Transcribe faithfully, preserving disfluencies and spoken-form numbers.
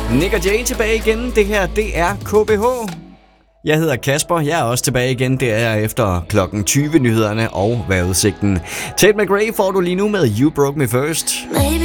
Nick og Jay tilbage igen. Det her, det er K B H. Jeg hedder Kasper. Jeg er også tilbage igen. Det er efter klokken tyve nyhederne og vejrudsigten. Tate McRae får du lige nu med You Broke Me First. Maybe